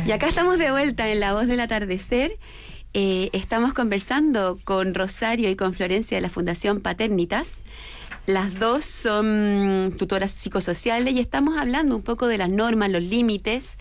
Y acá estamos de vuelta en La Voz del Atardecer. Estamos conversando con Rosario y con Florencia de la Fundación Paternitas. Las dos son tutoras psicosociales y estamos hablando un poco de las normas, los límites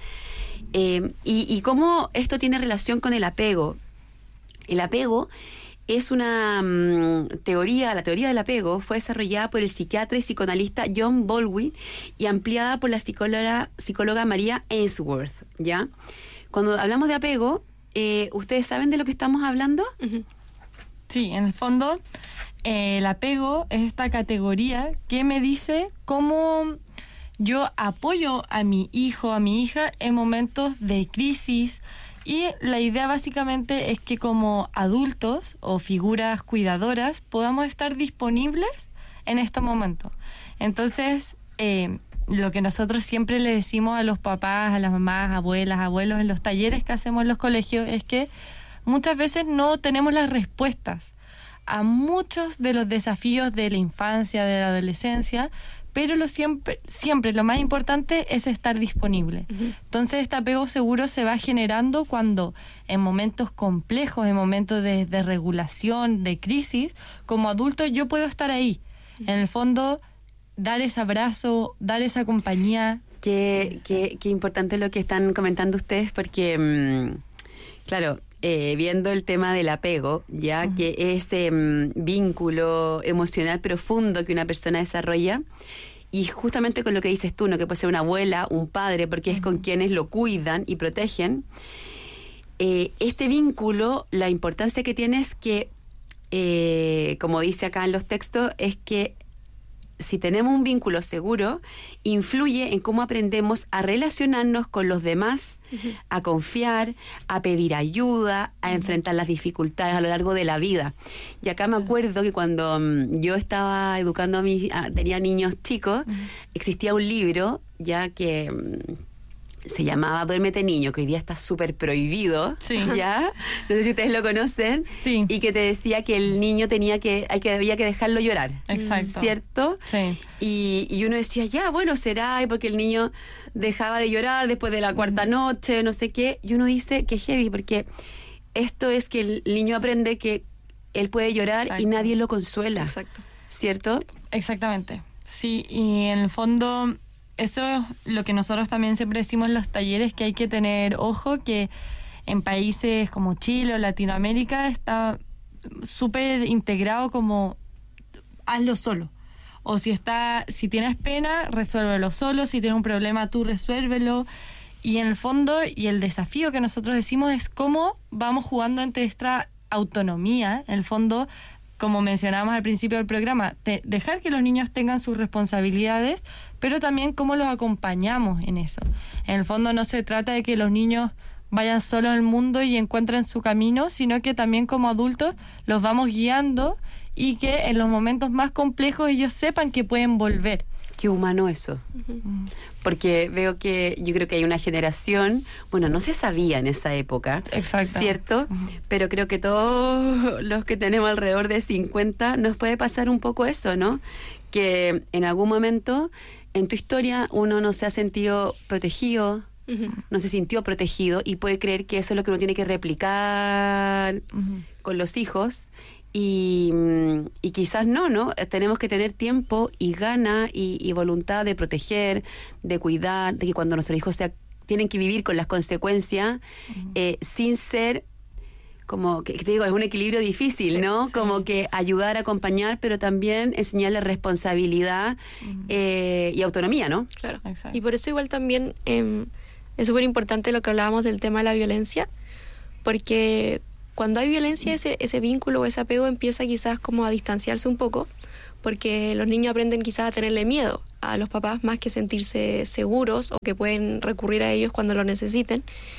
y cómo esto tiene relación con el apego. El apego es una teoría, la teoría del apego fue desarrollada por el psiquiatra y psicoanalista John Baldwin y ampliada por la psicóloga María Ainsworth, ¿ya? Cuando hablamos de apego, ¿ustedes saben de lo que estamos hablando? Uh-huh. Sí, en el fondo, el apego es esta categoría que me dice cómo yo apoyo a mi hijo, a mi hija en momentos de crisis. Y la idea básicamente es que como adultos o figuras cuidadoras podamos estar disponibles en estos momentos. Entonces, lo que nosotros siempre le decimos a los papás, a las mamás, abuelas, abuelos en los talleres que hacemos en los colegios es que muchas veces no tenemos las respuestas a muchos de los desafíos de la infancia, de la adolescencia, pero siempre lo más importante es estar disponible. Uh-huh. Entonces este apego seguro se va generando cuando en momentos complejos, en momentos de regulación, de crisis, como adulto yo puedo estar ahí. Uh-huh. En el fondo, dar ese abrazo, dar esa compañía. Qué importante lo que están comentando ustedes porque, claro, viendo el tema del apego, ya uh-huh. que ese vínculo emocional profundo que una persona desarrolla, y justamente con lo que dices tú, ¿no? Que puede ser una abuela, un padre, porque es con quienes lo cuidan y protegen, este vínculo, la importancia que tiene es que, como dice acá en los textos, es que si tenemos un vínculo seguro, influye en cómo aprendemos a relacionarnos con los demás, uh-huh. a confiar, a pedir ayuda, a uh-huh. enfrentar las dificultades a lo largo de la vida. Y acá me acuerdo que cuando yo estaba educando tenía niños chicos, uh-huh. existía un libro ya que se llamaba Duérmete Niño, que hoy día está súper prohibido, sí. ¿ya? No sé si ustedes lo conocen. Sí. Y que te decía que el niño había que dejarlo llorar. Exacto. ¿Cierto? Sí. Y uno decía, ya, bueno, será, porque el niño dejaba de llorar después de la cuarta noche, no sé qué. Y uno dice que heavy, porque esto es que el niño aprende que él puede llorar. Exacto. Y nadie lo consuela. Exacto. ¿Cierto? Exactamente. Sí, y en el fondo eso es lo que nosotros también siempre decimos en los talleres, que hay que tener ojo, que en países como Chile o Latinoamérica está súper integrado como hazlo solo. O si tienes pena, resuélvelo solo. Si tienes un problema, tú resuélvelo. Y en el fondo, y el desafío que nosotros decimos es cómo vamos jugando entre esta autonomía, en el fondo, como mencionábamos al principio del programa, dejar que los niños tengan sus responsabilidades, pero también cómo los acompañamos en eso. En el fondo no se trata de que los niños vayan solos al mundo y encuentren su camino, sino que también como adultos los vamos guiando y que en los momentos más complejos ellos sepan que pueden volver. Qué humano eso. Uh-huh. Porque veo que yo creo que hay una generación, bueno, no se sabía en esa época, exacto. ¿cierto? Uh-huh. Pero creo que todos los que tenemos alrededor de 50 nos puede pasar un poco eso, ¿no? Que en algún momento en tu historia uno no se ha sentido protegido, uh-huh. no se sintió protegido y puede creer que eso es lo que uno tiene que replicar uh-huh. con los hijos. Y quizás no, tenemos que tener tiempo y gana y voluntad de proteger, de cuidar, de que cuando nuestros hijos tienen que vivir con las consecuencias, uh-huh. Sin ser, como que te digo, es un equilibrio difícil, sí, ¿no? Sí. Como que ayudar, acompañar, pero también enseñarles responsabilidad uh-huh. Y autonomía, ¿no? Claro, exacto. Y por eso igual también es súper importante lo que hablábamos del tema de la violencia, porque cuando hay violencia, ese vínculo o ese apego empieza quizás como a distanciarse un poco, porque los niños aprenden quizás a tenerle miedo a los papás más que sentirse seguros o que pueden recurrir a ellos cuando lo necesiten.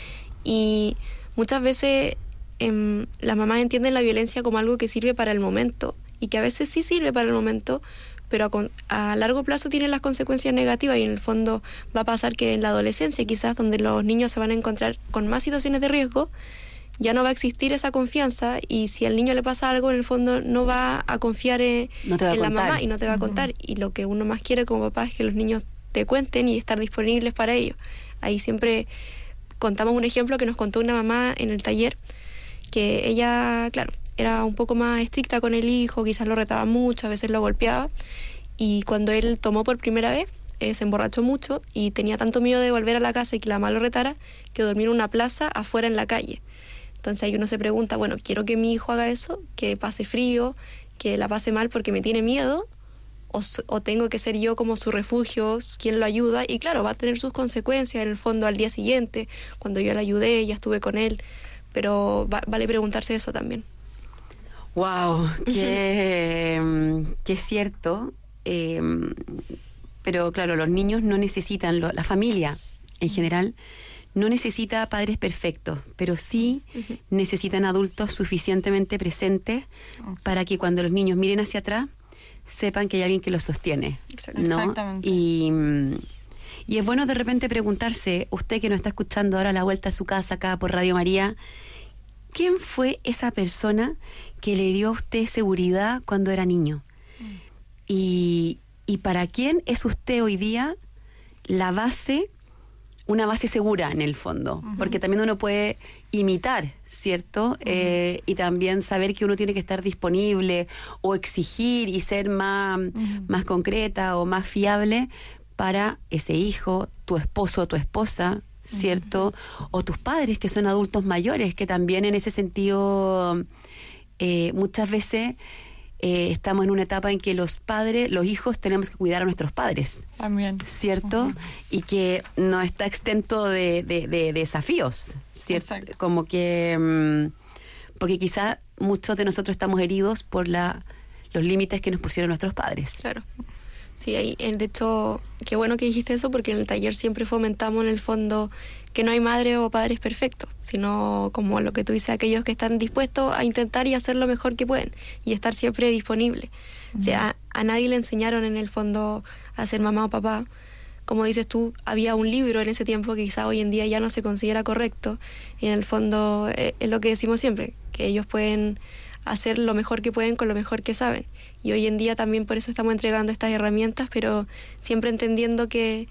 Y muchas veces las mamás entienden la violencia como algo que sirve para el momento, y que a veces sí sirve para el momento, pero a largo plazo tiene las consecuencias negativas, y en el fondo va a pasar que en la adolescencia, quizás donde los niños se van a encontrar con más situaciones de riesgo, ya no va a existir esa confianza, y si al niño le pasa algo, en el fondo no va a confiar en la mamá y no te va a contar. Y lo que uno más quiere como papá es que los niños te cuenten y estar disponibles para ellos. Ahí siempre contamos un ejemplo que nos contó una mamá en el taller, que ella, claro, era un poco más estricta con el hijo, quizás lo retaba mucho, a veces lo golpeaba, y cuando él tomó por primera vez, se emborrachó mucho y tenía tanto miedo de volver a la casa y que la mamá lo retara, que durmió en una plaza afuera en la calle. Entonces ahí uno se pregunta, bueno, ¿quiero que mi hijo haga eso? ¿Que pase frío? ¿Que la pase mal porque me tiene miedo? ¿O tengo que ser yo como su refugio, quien lo ayuda? Y claro, va a tener sus consecuencias en el fondo al día siguiente, cuando yo le ayudé, ya estuve con él, pero vale preguntarse eso también. Wow, que es cierto. Pero claro, los niños no necesitan, la familia en general no necesita padres perfectos, pero sí necesitan adultos suficientemente presentes para que cuando los niños miren hacia atrás sepan que hay alguien que los sostiene, ¿no? Exactamente. Y es bueno de repente preguntarse, usted que nos está escuchando ahora a la vuelta a su casa acá por Radio María, ¿quién fue esa persona que le dio a usted seguridad cuando era niño? ¿Y para quién es usted hoy día la base, una base segura en el fondo? Porque también uno puede imitar, ¿cierto? Y también saber que uno tiene que estar disponible o exigir y ser más concreta o más fiable para ese hijo, tu esposo o tu esposa, ¿cierto? O tus padres que son adultos mayores, que también en ese sentido muchas veces... estamos en una etapa en que los hijos tenemos que cuidar a nuestros padres. También. ¿Cierto? Y que no está exento de desafíos, ¿cierto? Exacto. Como que... porque quizá muchos de nosotros estamos heridos por los límites que nos pusieron nuestros padres. Claro. Sí, de hecho, qué bueno que dijiste eso, porque en el taller siempre fomentamos en el fondo que no hay madre o padres perfectos, sino como lo que tú dices, aquellos que están dispuestos a intentar y hacer lo mejor que pueden y estar siempre disponibles. O sea, a nadie le enseñaron en el fondo a ser mamá o papá. Como dices tú, había un libro en ese tiempo que quizá hoy en día ya no se considera correcto, y en el fondo es lo que decimos siempre, que ellos pueden hacer lo mejor que pueden con lo mejor que saben. Y hoy en día también por eso estamos entregando estas herramientas, pero siempre entendiendo que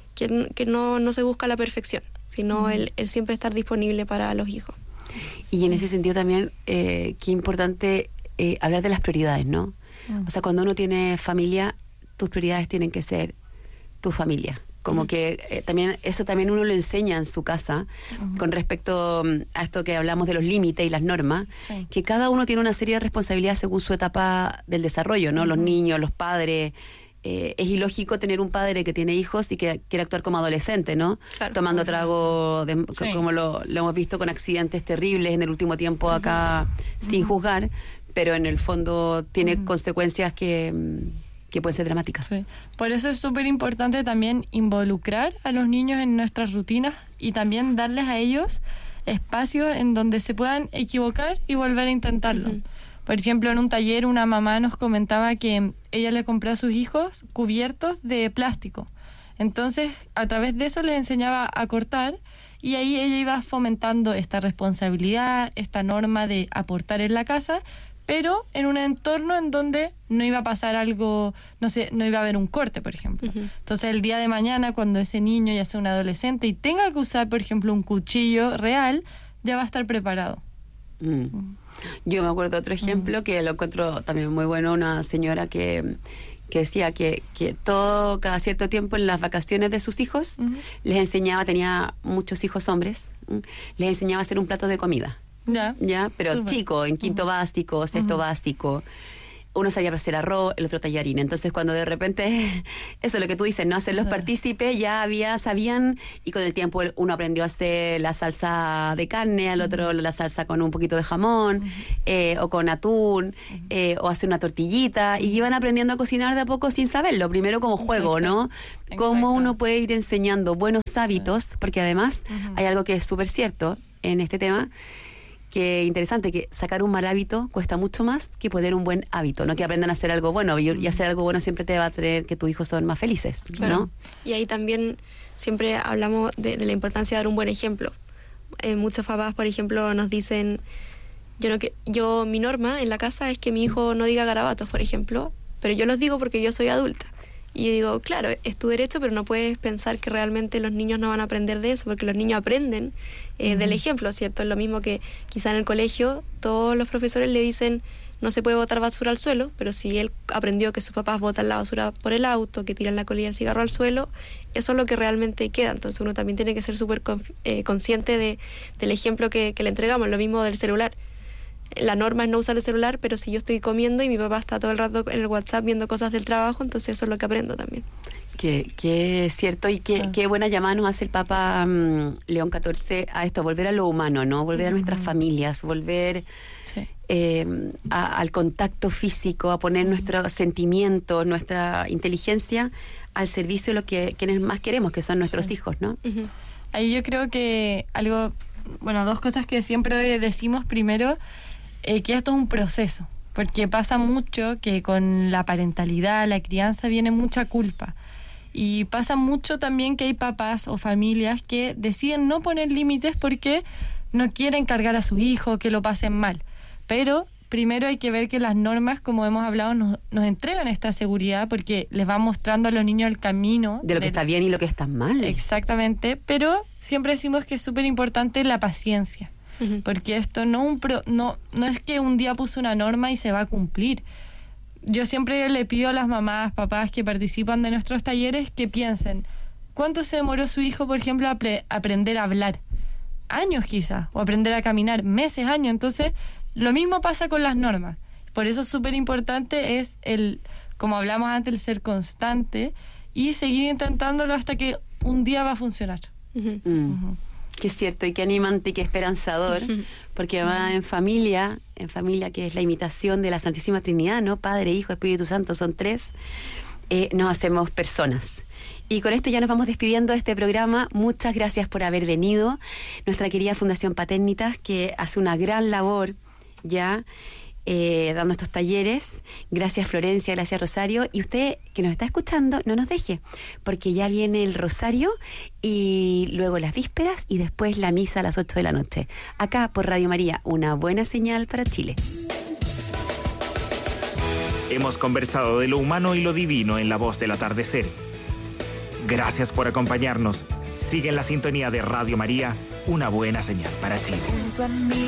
no se busca la perfección, sino el siempre estar disponible para los hijos. Y en ese sentido también, qué importante hablar de las prioridades, ¿no? O sea, cuando uno tiene familia, tus prioridades tienen que ser tu familia. Como que eso también uno lo enseña en su casa con respecto a esto que hablamos de los límites y las normas, que cada uno tiene una serie de responsabilidades según su etapa del desarrollo, ¿no? Los niños, los padres. Es ilógico tener un padre que tiene hijos y que quiere actuar como adolescente, ¿no? Claro. Tomando trago, como lo hemos visto con accidentes terribles en el último tiempo acá, sin juzgar, pero en el fondo tiene consecuencias que pueden ser dramáticas. Sí. Por eso es súper importante también involucrar a los niños en nuestras rutinas y también darles a ellos espacios en donde se puedan equivocar y volver a intentarlo. Por ejemplo, en un taller una mamá nos comentaba que ella le compró a sus hijos cubiertos de plástico. Entonces, a través de eso les enseñaba a cortar, y ahí ella iba fomentando esta responsabilidad, esta norma de aportar en la casa, pero en un entorno en donde no iba a pasar algo, no iba a haber un corte, por ejemplo. Entonces, el día de mañana, cuando ese niño ya sea un adolescente y tenga que usar, por ejemplo, un cuchillo real, ya va a estar preparado. Yo me acuerdo de otro ejemplo que lo encuentro también muy bueno, una señora que decía que cada cierto tiempo en las vacaciones de sus hijos les enseñaba, tenía muchos hijos hombres, les enseñaba a hacer un plato de comida. Ya, pero super chico, en quinto básico, sexto básico. Uno sabía hacer arroz, el otro tallarina. Entonces, cuando de repente, eso es lo que tú dices, ¿no? Hacer los partícipes, sabían, y con el tiempo uno aprendió a hacer la salsa de carne, al otro la salsa con un poquito de jamón, o con atún, o hacer una tortillita, y iban aprendiendo a cocinar de a poco sin saberlo, primero como juego, ¿no? Cómo uno puede ir enseñando buenos hábitos, porque además hay algo que es súper cierto en este tema, que interesante, que sacar un mal hábito cuesta mucho más que poner un buen hábito, ¿no? Que aprendan a hacer algo bueno, y hacer algo bueno siempre te va a traer que tus hijos son más felices, ¿no? Claro. Y ahí también siempre hablamos de la importancia de dar un buen ejemplo. Muchos papás, por ejemplo, nos dicen, mi norma en la casa es que mi hijo no diga garabatos, por ejemplo, pero yo los digo porque yo soy adulta. Y yo digo, claro, es tu derecho, pero no puedes pensar que realmente los niños no van a aprender de eso, porque los niños aprenden del ejemplo, ¿cierto? Es lo mismo que quizá en el colegio todos los profesores le dicen no se puede botar basura al suelo, pero si él aprendió que sus papás botan la basura por el auto, que tiran la colilla del cigarro al suelo, eso es lo que realmente queda. Entonces uno también tiene que ser súper consciente del ejemplo que le entregamos, lo mismo del celular. La norma es no usar el celular, pero si yo estoy comiendo y mi papá está todo el rato en el WhatsApp viendo cosas del trabajo, entonces eso es lo que aprendo también. Que es cierto, y qué buena llamada nos hace el Papa León XIV a esto, volver a lo humano, ¿no? Volver a nuestras familias, volver al contacto físico, a poner nuestros sentimientos, nuestra inteligencia al servicio de lo que quienes más queremos, que son nuestros hijos, ¿no? Ahí yo creo que dos cosas que siempre decimos. Primero, que esto es un proceso, porque pasa mucho que con la parentalidad, la crianza, viene mucha culpa. Y pasa mucho también que hay papás o familias que deciden no poner límites porque no quieren cargar a su hijo, que lo pasen mal. Pero primero hay que ver que las normas, como hemos hablado, nos entregan esta seguridad porque les va mostrando a los niños el camino. De lo que está bien y lo que está mal. Exactamente, pero siempre decimos que es súper importante la paciencia. Porque esto no es que un día puso una norma y se va a cumplir. Yo siempre le pido a las mamás, papás que participan de nuestros talleres que piensen, ¿cuánto se demoró su hijo, por ejemplo, a aprender a hablar? Años quizás, o aprender a caminar, meses, años. Entonces, lo mismo pasa con las normas. Por eso súper importante es como hablamos antes, el ser constante y seguir intentándolo hasta que un día va a funcionar. Que es cierto, y qué animante y qué esperanzador, porque va en familia, que es la imitación de la Santísima Trinidad, ¿no? Padre, Hijo, Espíritu Santo, son tres, nos hacemos personas. Y con esto ya nos vamos despidiendo de este programa. Muchas gracias por haber venido. Nuestra querida Fundación Paternitas, que hace una gran labor ya dando estos talleres. Gracias Florencia, gracias Rosario. Y usted que nos está escuchando, no nos deje, porque ya viene el Rosario y luego las vísperas y después la misa a las 8 de la noche. Acá por Radio María, una buena señal para Chile. Hemos conversado de lo humano y lo divino en La Voz del Atardecer. Gracias por acompañarnos. Sigue en la sintonía de Radio María, una buena señal para Chile.